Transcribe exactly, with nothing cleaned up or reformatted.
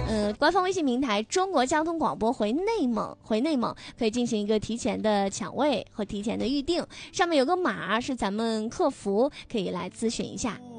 呃，官方微信平台中国交通广播回内蒙，回内蒙可以进行一个提前的抢位和提前的预定，上面有个码是咱们客服可以来咨询一下。